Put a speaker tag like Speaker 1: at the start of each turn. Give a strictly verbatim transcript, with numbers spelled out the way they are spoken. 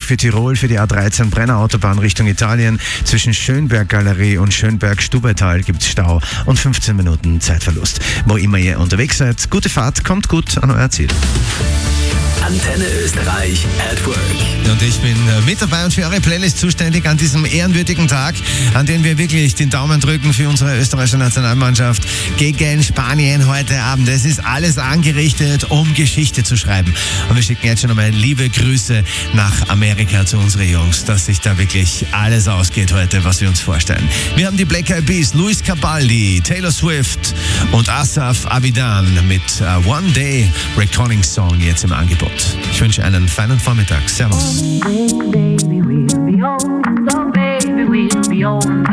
Speaker 1: für Tirol, für die A dreizehn Brenner Autobahn Richtung Italien. Zwischen Schönberg Galerie und Schönberg Stubertal gibt es Stau und fünfzehn Minuten Zeitverlust. Wo immer ihr unterwegs seid, gute Fahrt, kommt gut an euer Ziel.
Speaker 2: Antenne Österreich at Work.
Speaker 1: Und ich bin mit dabei und für eure Playlist zuständig an diesem ehrenwürdigen Tag, an dem wir wirklich den Daumen drücken für unsere österreichische Nationalmannschaft gegen Spanien heute Abend. Es ist alles angerichtet, um Geschichte zu schreiben. Und wir schicken jetzt schon einmal liebe Grüße nach Amerika zu unseren Jungs, dass sich da wirklich alles ausgeht heute, was wir uns vorstellen. Wir haben die Black Eyed Peas, Luis Capaldi, Taylor Swift und Asaf Avidan mit uh, One Day Reckoning Song jetzt im Angebot. Ich wünsche einen feinen Vormittag. Servus.
Speaker 3: Baby, we'll be old. Oh, baby, we'll be old.